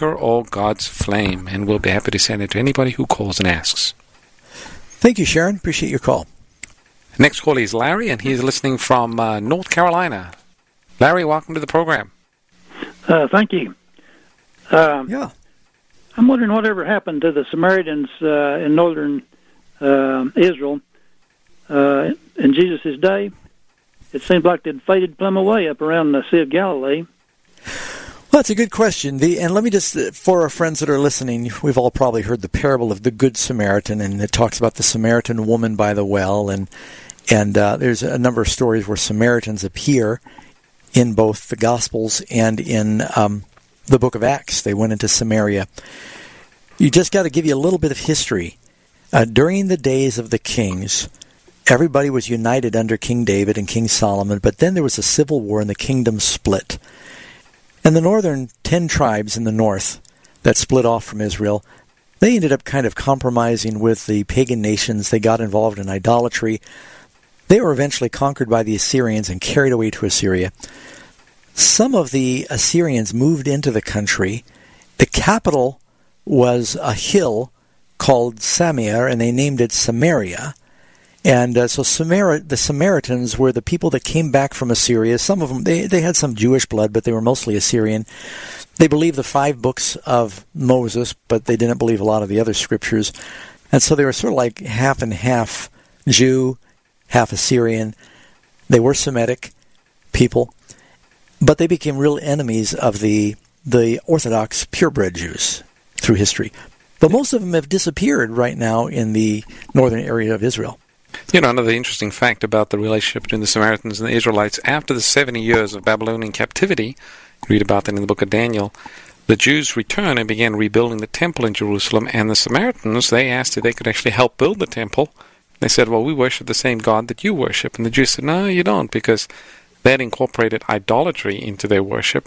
vinegar or God's flame, and we'll be happy to send it to anybody who calls and asks. Thank you, Sharon. Appreciate your call. Next call is Larry, and he's listening from North Carolina. Larry, welcome to the program. Thank you. Yeah. I'm wondering whatever happened to the Samaritans in northern Israel in Jesus' day. It seems like they'd faded plumb away up around the Sea of Galilee. Well, that's a good question. And let me just, for our friends that are listening, we've all probably heard the parable of the Good Samaritan, and it talks about the Samaritan woman by the well, and there's a number of stories where Samaritans appear in both the Gospels and in the book of Acts. They went into Samaria. You just got to give you a little bit of history. During the days of the kings, everybody was united under King David and King Solomon, but then there was a civil war and the kingdom split. And the northern 10 tribes in the north that split off from Israel, they ended up kind of compromising with the pagan nations. They got involved in idolatry. They were eventually conquered by the Assyrians and carried away to Assyria. Some of the Assyrians moved into the country. The capital was a hill called Samir, and they named it Samaria. And so the Samaritans were the people that came back from Assyria. Some of them, they had some Jewish blood, but they were mostly Assyrian. They believed the 5 books of Moses, but they didn't believe a lot of the other scriptures. And so they were sort of like half and half Jew, half Assyrian. They were Semitic people, but they became real enemies of the Orthodox purebred Jews through history. But most of them have disappeared right now in the northern area of Israel. You know, another interesting fact about the relationship between the Samaritans and the Israelites, after the 70 years of Babylonian captivity, read about that in the book of Daniel, the Jews returned and began rebuilding the temple in Jerusalem, and the Samaritans, they asked if they could actually help build the temple. They said, well, we worship the same God that you worship. And the Jews said, no, you don't, because they had incorporated idolatry into their worship.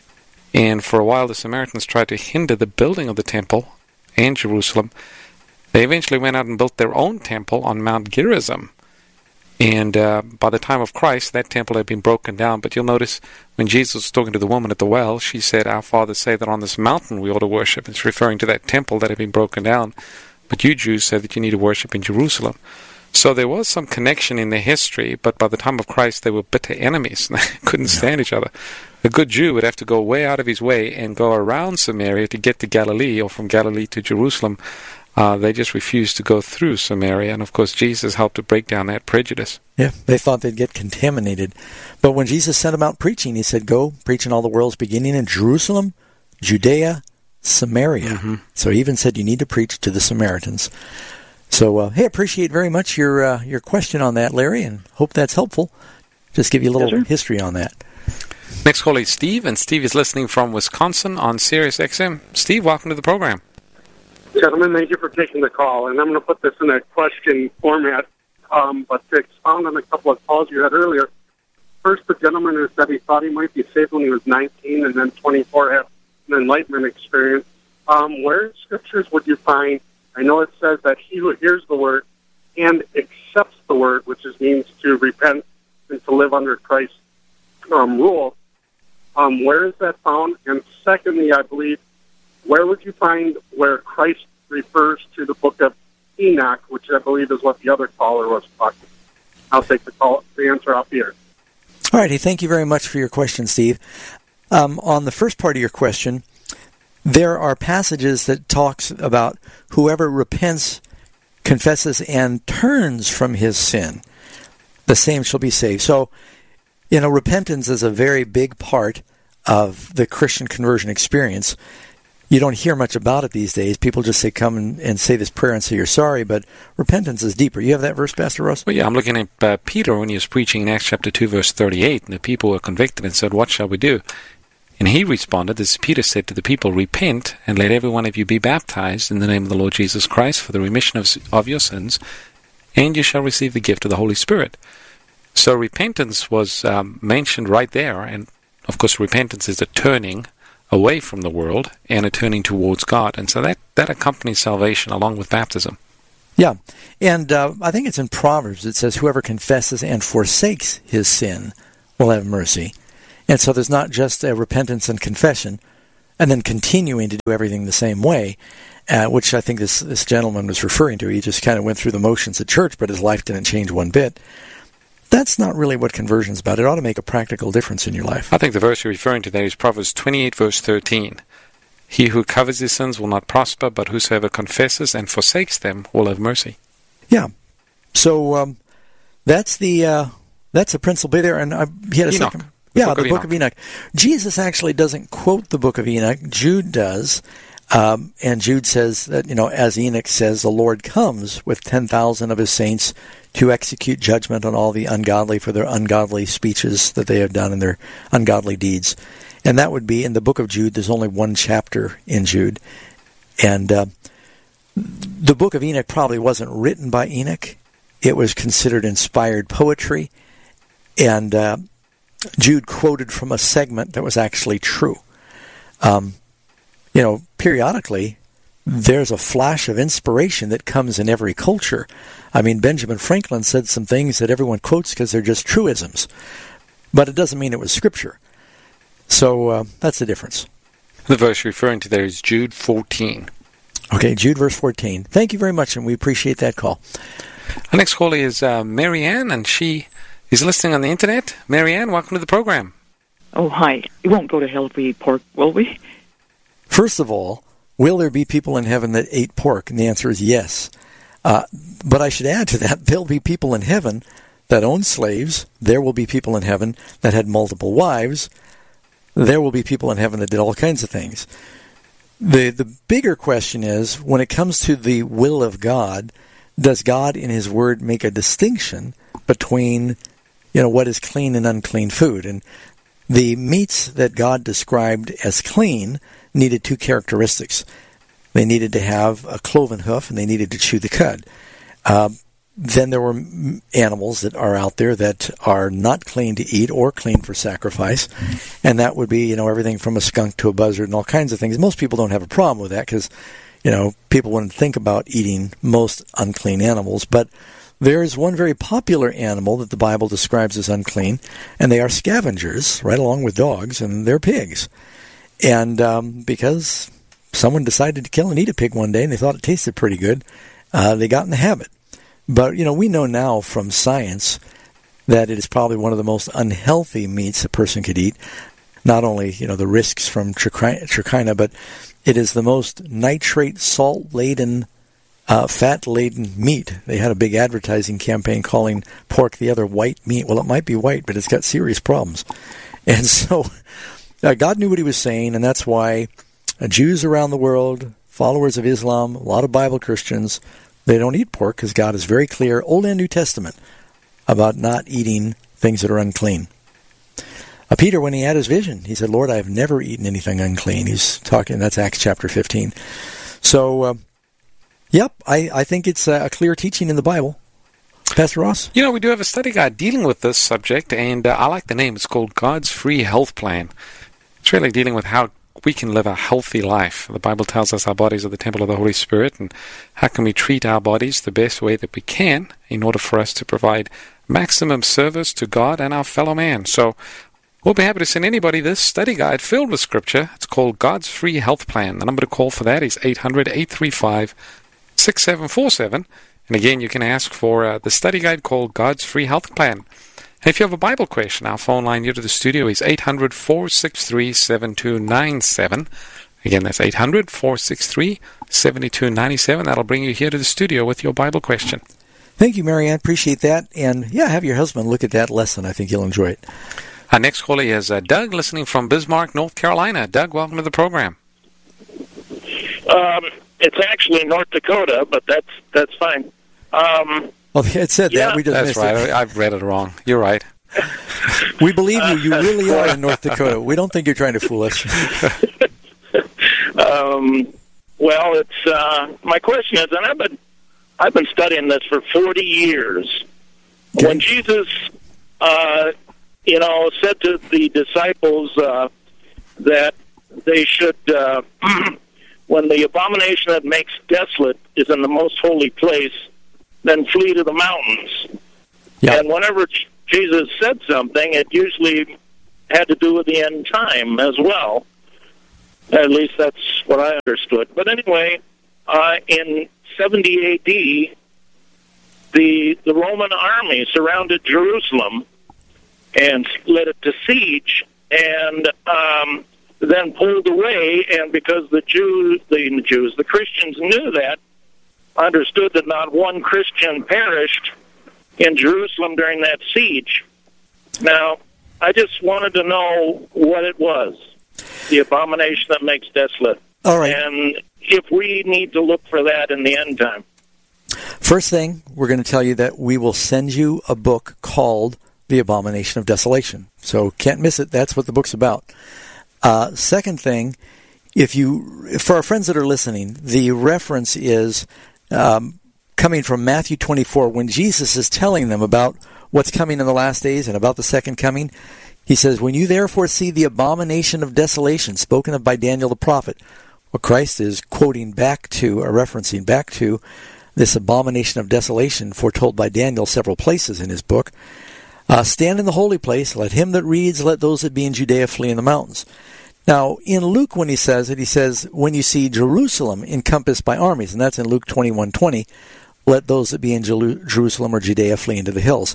And for a while, the Samaritans tried to hinder the building of the temple in Jerusalem. They eventually went out and built their own temple on Mount Gerizim. And by the time of Christ, that temple had been broken down. But you'll notice when Jesus was talking to the woman at the well, she said, our fathers say that on this mountain we ought to worship. It's referring to that temple that had been broken down. But you Jews said that you need to worship in Jerusalem. So there was some connection in their history, but by the time of Christ, they were bitter enemies. They couldn't stand each other. A good Jew would have to go way out of his way and go around Samaria to get to Galilee, or from Galilee to Jerusalem. They just refused to go through Samaria, and of course Jesus helped to break down that prejudice. Yeah, they thought they'd get contaminated. But when Jesus sent them out preaching, he said, go, preach in all the worlds, beginning in Jerusalem, Judea, Samaria. Mm-hmm. So he even said you need to preach to the Samaritans. So, hey, appreciate very much your question on that, Larry, and hope that's helpful. Just give you a little history on that. Next call is Steve, and Steve is listening from Wisconsin on Sirius XM. Steve, welcome to the program. Gentlemen, thank you for taking the call, and I'm going to put this in a question format, but to expound on a couple of calls you had earlier. First, the gentleman who said he thought he might be saved when he was 19 and then 24 had an enlightenment experience. Where in scriptures would you find, I know it says that he who hears the word and accepts the word, which means to repent and to live under Christ's rule. Where is that found? And secondly, I believe, where would you find where Christ refers to the book of Enoch, which I believe is what the other caller was talking? I'll take the answer off here. All righty, thank you very much for your question, Steve. On the first part of your question, there are passages that talks about whoever repents, confesses, and turns from his sin, the same shall be saved. So, repentance is a very big part of the Christian conversion experience. You don't hear much about it these days. People just say, come and say this prayer and say you're sorry, but repentance is deeper. You have that verse, Pastor Ross? Well, yeah, I'm looking at Peter when he was preaching in Acts chapter 2, verse 38, and the people were convicted and said, what shall we do? And he responded, as Peter said to the people, repent and let every one of you be baptized in the name of the Lord Jesus Christ for the remission of your sins, and you shall receive the gift of the Holy Spirit. So repentance was mentioned right there, and of course repentance is a turning away from the world and a turning towards God. And so that accompanies salvation along with baptism. Yeah, and I think it's in Proverbs. It says, whoever confesses and forsakes his sin will have mercy. And so there's not just a repentance and confession. and then continuing to do everything the same way, which I think this gentleman was referring to. He just kind of went through the motions at church, but his life didn't change one bit. That's not really what conversion's about. It ought to make a practical difference in your life. I think the verse you're referring to there is Proverbs 28, verse 13. He who covers his sins will not prosper, but whosoever confesses and forsakes them will have mercy. Yeah. So that's the principle there. And he had a Enoch. second. Yeah, the Book of Enoch. Jesus actually doesn't quote the Book of Enoch. Jude does. And Jude says that, as Enoch says, the Lord comes with 10,000 of his saints to execute judgment on all the ungodly for their ungodly speeches that they have done and their ungodly deeds. And that would be in the book of Jude. There's only one chapter in Jude. And the Book of Enoch probably wasn't written by Enoch. It was considered inspired poetry. And Jude quoted from a segment that was actually true. Periodically, there's a flash of inspiration that comes in every culture. I mean, Benjamin Franklin said some things that everyone quotes because they're just truisms. But it doesn't mean it was Scripture. So that's the difference. The verse you're referring to there is Jude 14. Okay, Jude verse 14. Thank you very much, and we appreciate that call. Our next caller is Marianne, and she is listening on the Internet. Marianne, welcome to the program. Oh, hi. We won't go to hell if we eat pork, will we? First of all, will there be people in heaven that ate pork? And the answer is yes. But I should add to that, there'll be people in heaven that own slaves. There will be people in heaven that had multiple wives. There will be people in heaven that did all kinds of things. The bigger question is, when it comes to the will of God, does God in His Word make a distinction between, what is clean and unclean food? And the meats that God described as clean needed two characteristics. They needed to have a cloven hoof, and they needed to chew the cud. Then there were animals that are out there that are not clean to eat or clean for sacrifice, and that would be, everything from a skunk to a buzzard and all kinds of things. Most people don't have a problem with that because, people wouldn't think about eating most unclean animals. But there is one very popular animal that the Bible describes as unclean, and they are scavengers, right along with dogs, and they're pigs. And because someone decided to kill and eat a pig one day and they thought it tasted pretty good, they got in the habit. But, we know now from science that it is probably one of the most unhealthy meats a person could eat. Not only, the risks from trichina, but it is the most nitrate, salt-laden, fat-laden meat. They had a big advertising campaign calling pork the other white meat. Well, it might be white, but it's got serious problems. And so God knew what He was saying, and that's why Jews around the world, followers of Islam, a lot of Bible Christians, they don't eat pork because God is very clear, Old and New Testament, about not eating things that are unclean. Peter, when he had his vision, he said, Lord, I have never eaten anything unclean. He's talking, that's Acts chapter 15. So, I think it's a clear teaching in the Bible. Pastor Ross? We do have a study guide dealing with this subject, and I like the name. It's called God's Free Health Plan. It's really dealing with how we can live a healthy life. The Bible tells us our bodies are the temple of the Holy Spirit, and how can we treat our bodies the best way that we can in order for us to provide maximum service to God and our fellow man. So we'll be happy to send anybody this study guide filled with Scripture. It's called God's Free Health Plan. The number to call for that is 800-835-6747. And again, you can ask for the study guide called God's Free Health Plan. If you have a Bible question, our phone line here to the studio is 800-463-7297. Again, that's 800-463-7297. That'll bring you here to the studio with your Bible question. Thank you, Marianne. Appreciate that. And, have your husband look at that lesson. I think you'll enjoy it. Our next caller is Doug, listening from Bismarck, North Carolina. Doug, welcome to the program. It's actually North Dakota, but that's fine. It said that. We just that's missed right. it. I've read it wrong. You're right. We believe you. You really are in North Dakota. We don't think you're trying to fool us. Well, it's my question is, and I've been studying this for 40 years. Okay. When Jesus, said to the disciples that they should, when the abomination that makes desolate is in the most holy place, then flee to the mountains. Yeah. And whenever Jesus said something, it usually had to do with the end time as well. At least that's what I understood. But anyway, in 70 A.D., the Roman army surrounded Jerusalem and led it to siege, and then pulled away. And because the Christians knew that, understood that not one Christian perished in Jerusalem during that siege. Now, I just wanted to know what it was, the abomination that makes desolate. All right. And if we need to look for that in the end time. First thing, we're going to tell you that we will send you a book called The Abomination of Desolation. So can't miss it. That's what the book's about. Second thing, for our friends that are listening, the reference is coming from Matthew 24, when Jesus is telling them about what's coming in the last days and about the second coming. He says, "When you therefore see the abomination of desolation spoken of by Daniel the prophet," what Christ is quoting back to, or referencing back to, this abomination of desolation foretold by Daniel several places in his book. "Stand in the holy place, let him that reads, let those that be in Judea flee in the mountains." Now, in Luke, when he says it, he says, "When you see Jerusalem encompassed by armies," and that's in Luke 21:20, "let those that be in Jerusalem or Judea flee into the hills."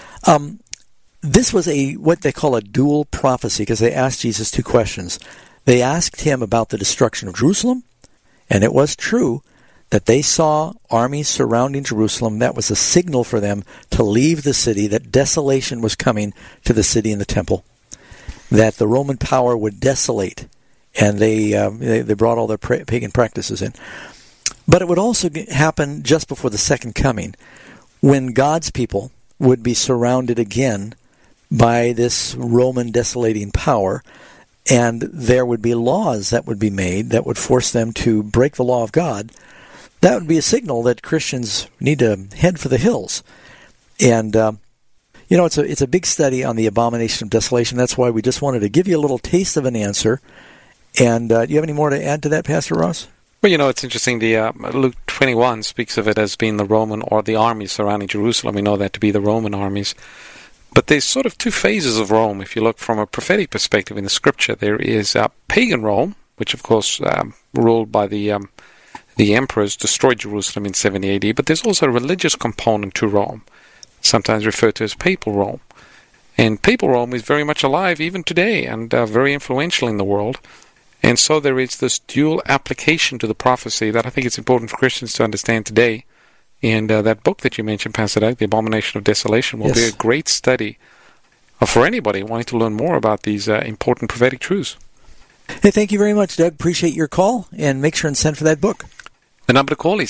This was what they call a dual prophecy, because they asked Jesus two questions. They asked him about the destruction of Jerusalem, and it was true that they saw armies surrounding Jerusalem. That was a signal for them to leave the city, that desolation was coming to the city and the temple, that the Roman power would desolate, and they brought all their pagan practices in. But it would also happen just before the second coming, when God's people would be surrounded again by this Roman desolating power, and there would be laws that would be made that would force them to break the law of God. That would be a signal that Christians need to head for the hills. And, it's a big study on the abomination of desolation. That's why we just wanted to give you a little taste of an answer. And do you have any more to add to that, Pastor Ross? Well, it's interesting. The Luke 21 speaks of it as being the Roman, or the armies surrounding Jerusalem. We know that to be the Roman armies. But there's sort of two phases of Rome. If you look from a prophetic perspective in the Scripture, there is pagan Rome, which of course ruled by the emperors, destroyed Jerusalem in 70 AD. But there's also a religious component to Rome, sometimes referred to as Papal Rome. And Papal Rome is very much alive even today, and very influential in the world. And so there is this dual application to the prophecy that I think it's important for Christians to understand today. And that book that you mentioned, Pastor Doug, The Abomination of Desolation, will be a great study for anybody wanting to learn more about these important prophetic truths. Hey, thank you very much, Doug. Appreciate your call, and make sure and send for that book. The number to call is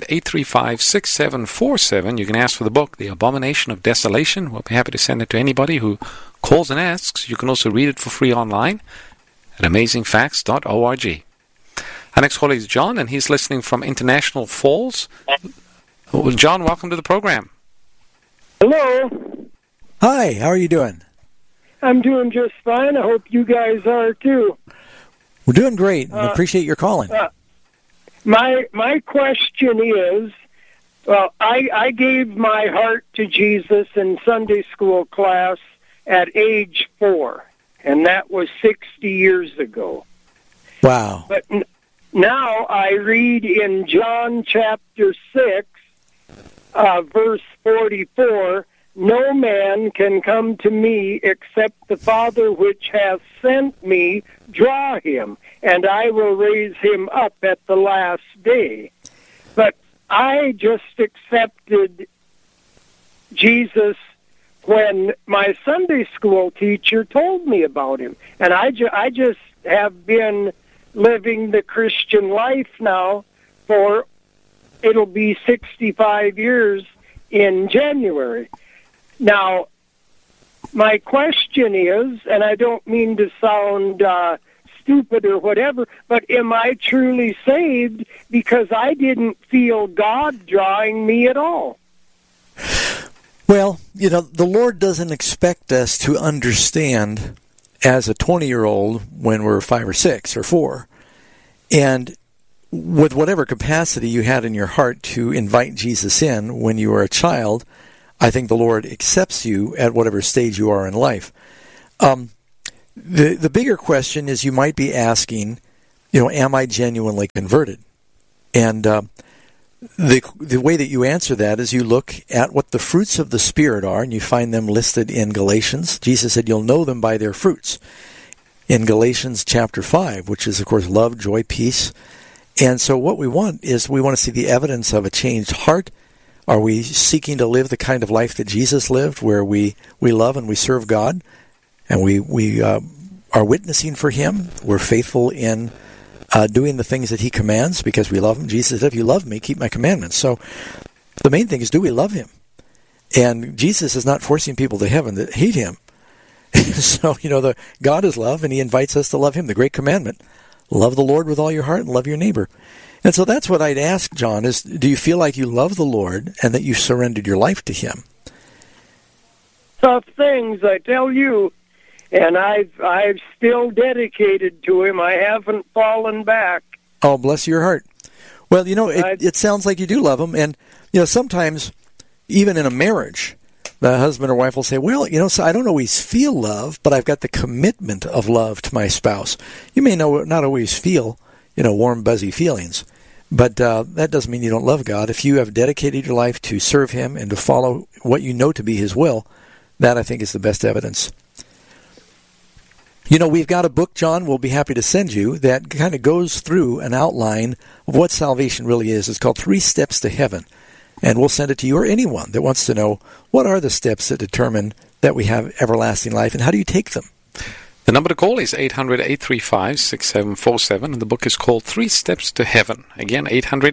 800-835-6747. You can ask for the book, The Abomination of Desolation. We'll be happy to send it to anybody who calls and asks. You can also read it for free online at amazingfacts.org. Our next caller is John, and he's listening from International Falls. Well, John, welcome to the program. Hello. Hi, how are you doing? I'm doing just fine. I hope you guys are too. We're doing great, and appreciate your calling. My question is, well, I gave my heart to Jesus in Sunday school class at age 4, and that was 60 years ago. Wow. But now I read in John chapter 6, verse 44, "No man can come to me except the Father which hath sent me draw him, and I will raise him up at the last day." But I just accepted Jesus when my Sunday school teacher told me about him. And I just have been living the Christian life now for, it'll be 65 years in January. Now, my question is, and I don't mean to sound stupid or whatever, but am I truly saved because I didn't feel God drawing me at all? Well, the Lord doesn't expect us to understand as a 20-year-old when we're 5 or 6 or 4. And with whatever capacity you had in your heart to invite Jesus in when you were a child, I think the Lord accepts you at whatever stage you are in life. The bigger question is, you might be asking, am I genuinely converted? And the way that you answer that is you look at what the fruits of the Spirit are, and you find them listed in Galatians. Jesus said you'll know them by their fruits. In Galatians chapter 5, which is, of course, love, joy, peace. And so what we want is we want to see the evidence of a changed heart. Are we seeking to live the kind of life that Jesus lived, where we love and we serve God, and we are witnessing for Him? We're faithful in doing the things that He commands because we love Him. Jesus said, if you love me, keep my commandments. So the main thing is, do we love Him? And Jesus is not forcing people to heaven that hate Him. So, God is love, and He invites us to love Him. The great commandment, love the Lord with all your heart and love your neighbor. And so that's what I'd ask, John, is do you feel like you love the Lord and that you surrendered your life to Him? Tough things, I tell you. And I've still dedicated to Him. I haven't fallen back. Oh, bless your heart. Well, it sounds like you do love Him. And, sometimes, even in a marriage, the husband or wife will say, well, so I don't always feel love, but I've got the commitment of love to my spouse. You may not always feel, warm, buzzy feelings, but that doesn't mean you don't love God. If you have dedicated your life to serve Him and to follow what you know to be His will, that, I think, is the best evidence. We've got a book, John, we'll be happy to send you, that kind of goes through an outline of what salvation really is. It's called 3 Steps to Heaven. And we'll send it to you or anyone that wants to know what are the steps that determine that we have everlasting life, and how do you take them? The number to call is 800-835-6747, and the book is called 3 Steps to Heaven. Again,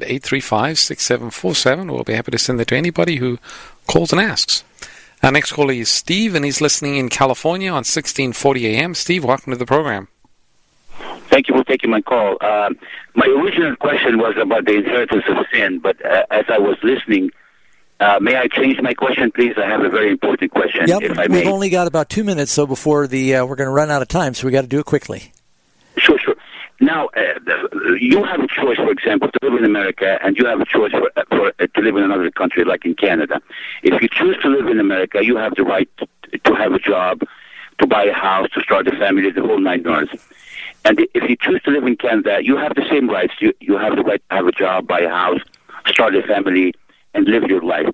800-835-6747. We'll be happy to send it to anybody who calls and asks. Our next caller is Steve, and he's listening in California on 1640 AM. Steve, welcome to the program. Thank you for taking my call. My original question was about the inheritance of sin, but as I was listening, may I change my question, please? I have a very important question, if I may. We've only got about 2 minutes, so before we're going to run out of time, so we got to do it quickly. Sure. Now, you have a choice, for example, to live in America, and you have a choice to live in another country, like in Canada. If you choose to live in America, you have the right to have a job, to buy a house, to start a family, the whole 9 yards. And if you choose to live in Canada, you have the same rights. You have the right to have a job, buy a house, start a family, and live your life.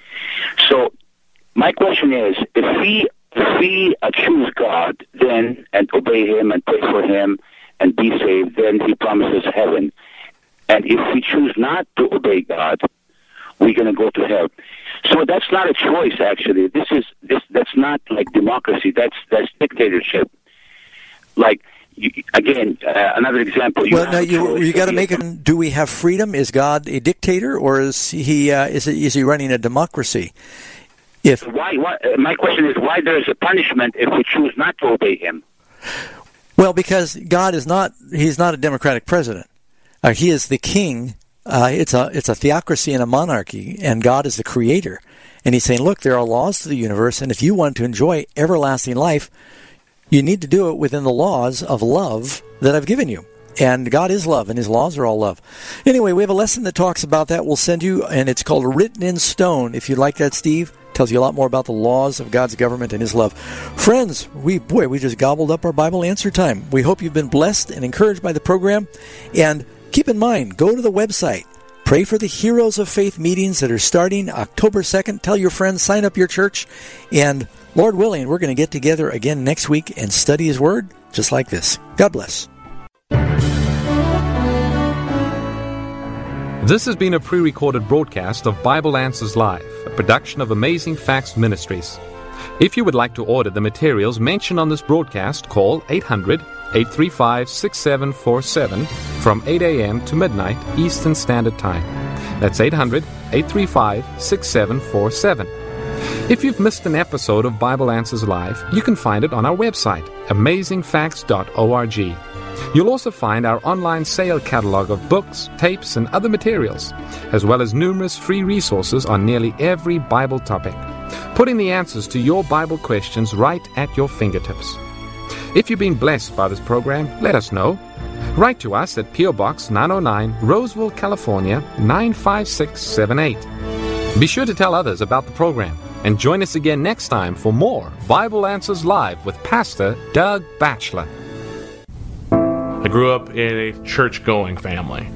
So my question is, if we choose God then and obey Him and pray for Him and be saved, then He promises heaven. And if we choose not to obey God, we're going to go to hell. So that's not a choice, actually. That's not like democracy. That's dictatorship. Like, another example. You got to make it. Do we have freedom? Is God a dictator, or is he running a democracy? Why? My question is, why there is a punishment if we choose not to obey Him? Well, because God is not. He's not a democratic president. He is the king. It's a theocracy and a monarchy, and God is the creator. And He's saying, look, there are laws to the universe, and if you want to enjoy everlasting life, you need to do it within the laws of love that I've given you. And God is love, and His laws are all love. Anyway, we have a lesson that talks about that. We'll send you, and it's called Written in Stone. If you like that, Steve, tells you a lot more about the laws of God's government and His love. Friends, we just gobbled up our Bible answer time. We hope you've been blessed and encouraged by the program. And keep in mind, go to the website. Pray for the Heroes of Faith meetings that are starting October 2nd. Tell your friends, sign up your church. And Lord willing, we're going to get together again next week and study His Word just like this. God bless. This has been a pre-recorded broadcast of Bible Answers Live, a production of Amazing Facts Ministries. If you would like to order the materials mentioned on this broadcast, call 800-835-6747 from 8 a.m. to midnight Eastern Standard Time. That's 800-835-6747. If you've missed an episode of Bible Answers Live, you can find it on our website, amazingfacts.org. You'll also find our online sale catalog of books, tapes, and other materials, as well as numerous free resources on nearly every Bible topic, putting the answers to your Bible questions right at your fingertips. If you've been blessed by this program, let us know. Write to us at P.O. Box 909, Roseville, California, 95678. Be sure to tell others about the program, and join us again next time for more Bible Answers Live with Pastor Doug Batchelor. I grew up in a church-going family.